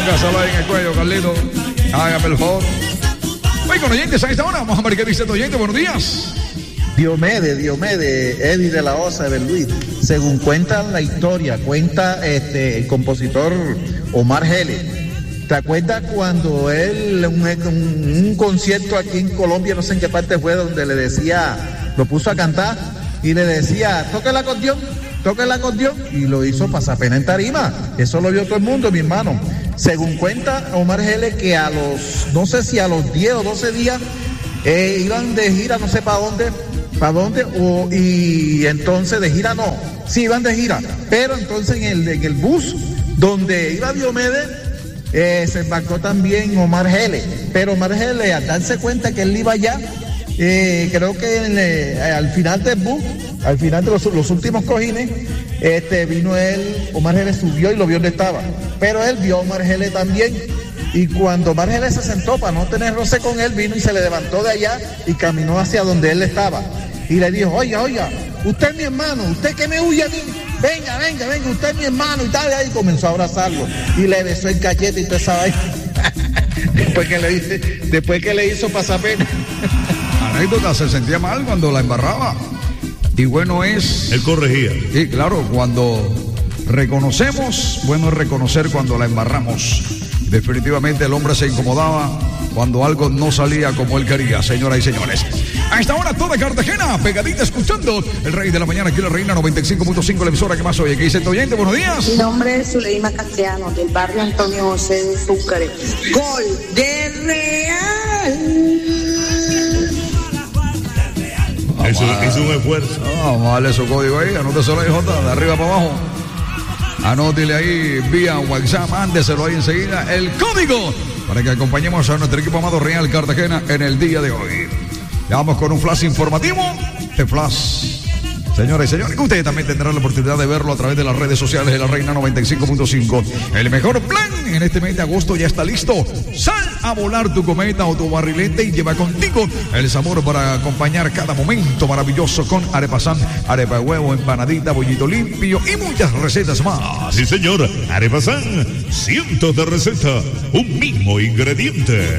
Póngaselo ahí en el cuello, Carlito. Hágame el favor. Voy con oyentes a esta hora. Vamos a ver qué dice tu oyente. Buenos días. Diomedes, Eddie de la Osa de Luis. Según cuenta la historia, cuenta el compositor Omar Geles. ¿Te acuerdas cuando él, un concierto aquí en Colombia, no sé en qué parte fue, donde le decía, lo puso a cantar y le decía, toque el acordeón, y lo hizo pasapena en tarima? Eso lo vio todo el mundo, mi hermano. Según cuenta Omar Geles, que no sé si a los 10 o 12 días iban de gira, no sé para dónde, y entonces de gira no, sí iban de gira, pero entonces en el bus donde iba Diomedes, se embarcó también Omar Geles, pero Omar Geles, al darse cuenta que él iba allá, creo que al final del bus, al final de los últimos cojines, vino él, Omar Geles subió y lo vio donde estaba, pero él vio a Omar Geles también, y cuando Omar Geles se sentó para no tener roce con él, vino y se le levantó de allá y caminó hacia donde él estaba, y le dijo, oiga, usted es mi hermano, usted que me huye a mí, venga, usted es mi hermano y tal, y ahí comenzó a abrazarlo y le besó el cachete y toda esa vaina. después que le hizo pasapena. Anécdota, se sentía mal cuando la embarraba. Y bueno es... Él corregía. Y claro, cuando reconocemos, bueno es reconocer cuando la embarramos. Definitivamente el hombre se incomodaba cuando algo no salía como él quería, señoras y señores. A esta hora toda Cartagena, pegadita escuchando el Rey de la Mañana, aquí la Reina 95.5, la emisora que más oye. ¿Qué dice tu oyente? Buenos días. Mi nombre es Zuleima Castellanos, del barrio Antonio José de Sucre. Gol de Real. Eso es un esfuerzo. Vamos a darle su código ahí, anóteselo ahí, Jota, de arriba para abajo. Anótele ahí vía WhatsApp, mándeselo ahí enseguida el código para que acompañemos a nuestro equipo amado Real Cartagena en el día de hoy. Ya vamos con un flash informativo. Este flash, señores y señores, que ustedes también tendrán la oportunidad de verlo a través de las redes sociales de la Reina 95.5. El mejor plan en este mes de agosto ya está listo. Sal a volar tu cometa o tu barrilete y lleva contigo el sabor para acompañar cada momento maravilloso con arepasan, arepa de huevo, empanadita, bollito limpio y muchas recetas más. Sí, señor. Arepasan, cientos de recetas, un mismo ingrediente.